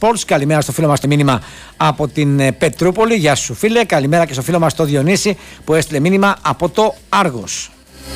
Sports. Καλημέρα στο φίλο μας το μήνυμα από την Πετρούπολη. Γεια σου φίλε. Καλημέρα και στο φίλο μας το Διονύση που έστειλε μήνυμα από το Άργος.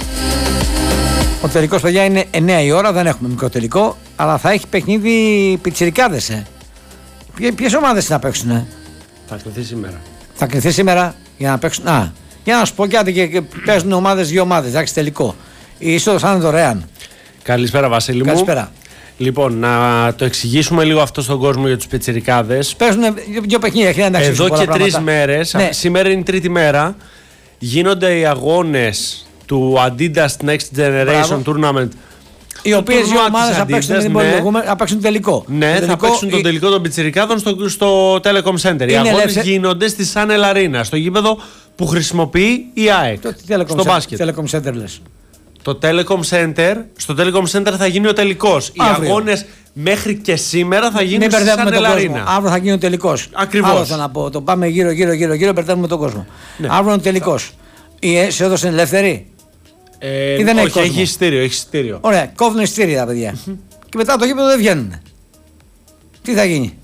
Ο τελικός, παιδιά, είναι 9 η ώρα. Δεν έχουμε μικρό τελικό, αλλά θα έχει παιχνίδι πιτσιρικάδες. Ποιες ομάδες να παίξουν? Θα κρυθεί σήμερα. Θα κρυθεί σήμερα για να παίξουν. Για να σου πω κάτι, και παίζουν ομάδες, δύο ομάδες. Εντάξει, τελικό. Η είσοδος θα είναι δωρεάν. Καλησπέρα, Βασίλη μου. Καλησπέρα. Λοιπόν, να το εξηγήσουμε λίγο αυτό στον κόσμο για τους πιτσιρικάδες. Παίζουν δύο παιχνίδια. Εδώ και 3 μέρες, ναι. Σήμερα είναι η τρίτη μέρα, γίνονται οι αγώνες του Adidas Next Generation Tournament. Οι οποίες δύο ομάδες θα παίξουν τελικό. Ναι, θα παίξουν τον τελικό των πιτσιρικάδων στο Telecom Center. Οι αγώνες γίνονται στη Sanel Arena, στο γήπεδο που χρησιμοποιεί η ΑΕΚ. Στο μπάσκετ. Telecom Center λες. Το Telecom Center, στο Telecom Center θα γίνει ο τελικός. Οι αγώνες μέχρι και σήμερα θα γίνουν στη Sanel Arena. Αύριο θα γίνει ο τελικός. Ακριβώς. Άλλο θα να πω. Το πάμε γύρω, μπερδεύουμε τον κόσμο. Ναι. Αύριο είναι ο τελικός. Η αίσθηση είναι ελεύθερη. Όχι, έχει εισιτήριο. Ωραία, κόβουν εισιτήρια τα παιδιά. Και μετά το γήπεδο δεν βγαίνουν. Τι θα γίνει?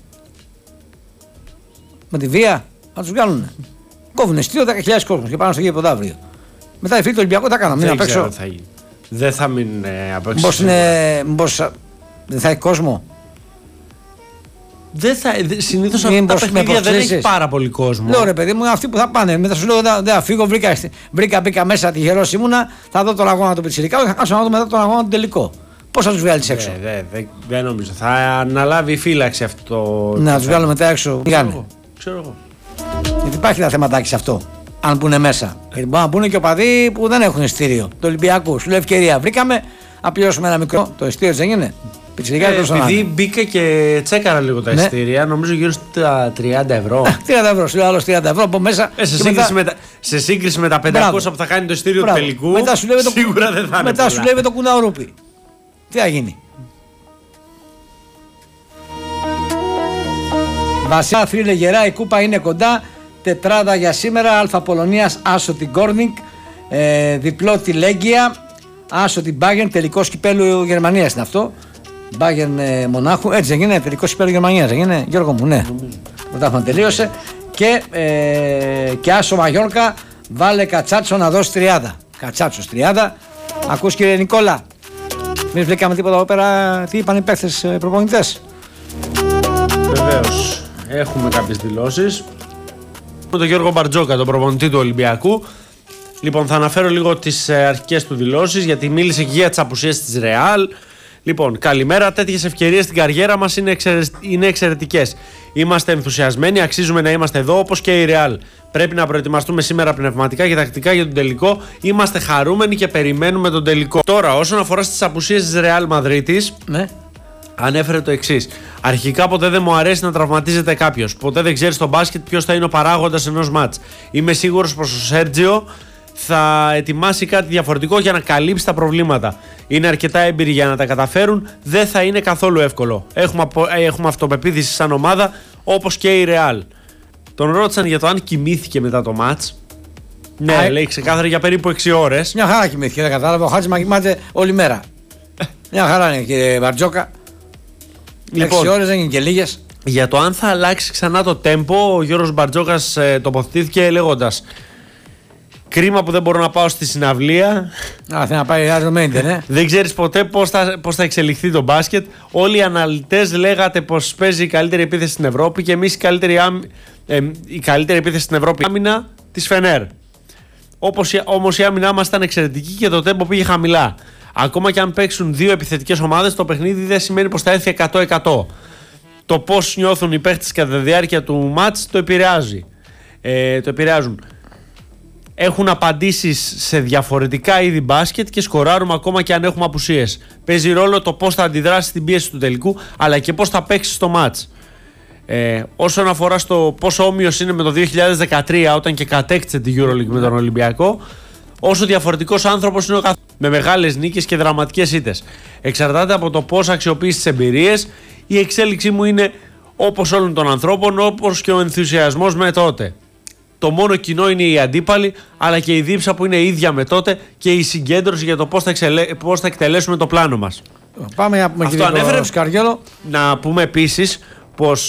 Με τη βία θα τους βγάλουν. Κόβουν εισιτήριο 10.000 κόσμος και πάνε στο γήπεδο αύριο. Μετά οι φίλοι του Ολυμπιακού τα κάνουν. Δεν ξέρω τι θα γίνει. Δεν θα μείνουν απ' έξω. Μήπως δεν θα έχει κόσμο? Συνήθως αυτά τα παιχνίδια δεν έχει πάρα πολύ κόσμο. Λέω ρε παιδί μου, αυτοί που θα πάνε. Μετά σου λέω δεν θα φύγω, μπήκα μέσα, τυχερός ήμουνα. Θα δω τον αγώνα του πιτσιρικά, θα κάτσω να δω μετά τον αγώνα του τελικό. Πώς θα τους βγάλεις έξω? Δεν νομίζω. Θα αναλάβει η φύλαξη αυτό. Να τους βγάλω μετά έξω. Ξέρω εγώ. Γιατί υπάρχει ένα θεματάκι σε αυτό. Αν πούνε μέσα. Γιατί μπορεί να πούνε και οπαδοί που δεν έχουν εισιτήριο. Το Ολυμπιακού. Σου λέει ευκαιρία. Βρήκαμε, να πληρώσουμε ένα μικρό. Το εισιτήριο δεν είναι. Επειδή μπήκα και τσέκαρα λίγο τα εισιτήρια, νομίζω γύρω στα 30 ευρώ. 30 ευρώ, σου λέω άλλο 30 ευρώ από μέσα. Σε σύγκριση με τα 500 που θα κάνει το εισιτήριο του τελικού, σίγουρα δεν θα είναι. Μετά σου λέει με το κουναορούπι. Τι θα γίνει? Βασίλη, φίλε γερά, η κούπα είναι κοντά. Τετράδα για σήμερα. Αλφα Πολωνίας, άσο την Κόρνικ. Διπλό τη Λέγκια. Άσο την Bayern. Τελικός κυπέλου Γερμανίας είναι αυτό. Bayern Μονάχου. Έτσι δεν είναι? Τελικός κυπέλου Γερμανίας δεν είναι, Γιώργο μου? Ναι. Πρωτάθλημα τελείωσε. Και άσο Μαγιόρκα. Βάλε Κατσάτσο να δώσει 30. Κατσάτσος 30. Ακούς κύριε Νικόλα? Μην βρήκαμε τίποτα εδώ πέρα? Τι είπαν οι παίκτες προπονητές? Βεβαίως. Έχουμε κάποιες δηλώσεις. Με τον Γιώργο Μπαρτζόκα, τον προπονητή του Ολυμπιακού. Λοιπόν, θα αναφέρω λίγο τις αρχικές του δηλώσεις, γιατί μίλησε και για τις απουσίες της Ρεάλ. Λοιπόν, καλημέρα. Τέτοιες ευκαιρίες στην καριέρα μας είναι εξαιρετικές. Είμαστε ενθουσιασμένοι, αξίζουμε να είμαστε εδώ όπως και η Ρεάλ. Πρέπει να προετοιμαστούμε σήμερα πνευματικά και τακτικά για τον τελικό. Είμαστε χαρούμενοι και περιμένουμε τον τελικό. Τώρα, όσον αφορά στις απουσίες της Ρεάλ Μαδρίτης, ναι, ανέφερε το εξής. Αρχικά, ποτέ δεν μου αρέσει να τραυματίζεται κάποιος. Ποτέ δεν ξέρει στο μπάσκετ ποιος θα είναι ο παράγοντας ενός μάτς. Είμαι σίγουρος πως ο Σέρτζιο θα ετοιμάσει κάτι διαφορετικό για να καλύψει τα προβλήματα. Είναι αρκετά έμπειροι για να τα καταφέρουν. Δεν θα είναι καθόλου εύκολο. Έχουμε αυτοπεποίθηση σαν ομάδα, όπως και η Ρεάλ. Τον ρώτησαν για το αν κοιμήθηκε μετά το μάτς. Ναι, λέει ξεκάθαρα για περίπου 6 ώρες. Μια χαρά κοιμήθηκε, δεν κατάλαβα. Ο Χάτζημα κοιμάται όλη μέρα. Μια χαρά είναι, κύριε Μπαρτζόκα. Λοιπόν, 6 ώρες δεν είναι και λίγες. Για το αν θα αλλάξει ξανά το τέμπο, ο Γιώργος Μπαρτζόκας τοποθετήθηκε λέγοντας: κρίμα που δεν μπορώ να πάω στη συναυλία. Θέλει να πάει Real Madrid, ναι. Δεν ξέρεις ποτέ πώς θα εξελιχθεί το μπάσκετ. Όλοι οι αναλυτές λέγατε πως παίζει η καλύτερη επίθεση στην Ευρώπη και εμείς η καλύτερη επίθεση στην Ευρώπη άμυνα της Φενέρ. Όμως η άμυνά μας ήταν εξαιρετική και το τέμπο πήγε χαμηλά. Ακόμα και αν παίξουν δύο επιθετικές ομάδες, το παιχνίδι δεν σημαίνει πως θα έρθει 100%. Το πώς νιώθουν οι παίχτες κατά τη διάρκεια του μάτς το επηρεάζουν. Έχουν απαντήσεις σε διαφορετικά είδη μπάσκετ και σκοράρουμε ακόμα και αν έχουμε απουσίες. Παίζει ρόλο το πώς θα αντιδράσει στην πίεση του τελικού, αλλά και πώς θα παίξει στο μάτς. Όσον αφορά στο πόσο όμοιος είναι με το 2013, όταν και κατέκτησε τη EuroLeague με τον Ολυμπιακό, όσο διαφορετικός άνθρωπος είναι ο καθένας, με μεγάλες νίκες και δραματικές ήττες. Εξαρτάται από το πώς αξιοποιείς τις εμπειρίες. Η εξέλιξή μου είναι όπως όλων των ανθρώπων, όπως και ο ενθουσιασμός με τότε. Το μόνο κοινό είναι οι αντίπαλοι, αλλά και η δίψα που είναι ίδια με τότε και η συγκέντρωση για το πώς θα εκτελέσουμε το πλάνο μας. Πάμε να πούμε, αυτό ανέφερε. Να πούμε επίσης πως